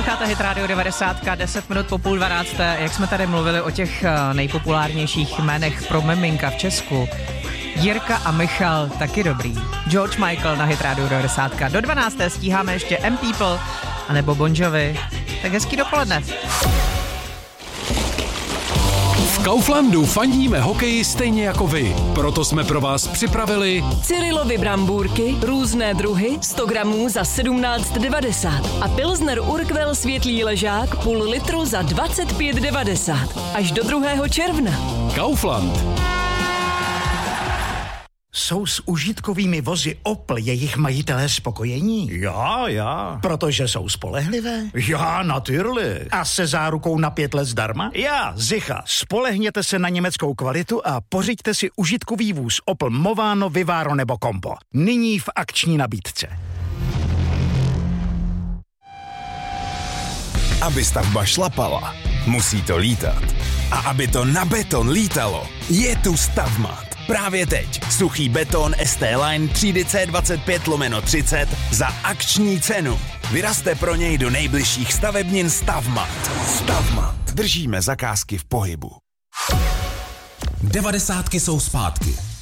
Posloucháte Hit Radio 90, 10 minut po 11:30. Jak jsme tady mluvili o těch nejpopulárnějších jménech pro miminka v Česku, Jirka a Michal taky dobrý. George Michael na Hit Radio 90. Do 12. stíháme ještě M-People anebo Bon Jovi. Tak hezký dopoledne. V Kauflandu fandíme hokeji stejně jako vy. Proto jsme pro vás připravili Cyrilovy brambůrky, různé druhy, 100 gramů za 17,90 a Pilsner Urquell světlý ležák půl litru za 25,90 až do 2. června. Kaufland. Jsou s užitkovými vozy Opel jejich majitelé spokojení? Ja. Protože jsou spolehlivé? Ja, natürlich. A se zárukou na 5 let zdarma? Ja, sicher. Spolehněte se na německou kvalitu a pořiďte si užitkový vůz Opel Movano, Vivaro nebo Compo. Nyní v akční nabídce. Aby stavba šlapala, musí to lítat. A aby to na beton lítalo, je tu Stavmat. Právě teď suchý beton ST-Line třídy C25/30 za akční cenu. Vyrazte pro něj do nejbližších stavebnin Stavmat. Stavmat. Držíme zakázky v pohybu. 90 jsou zpátky.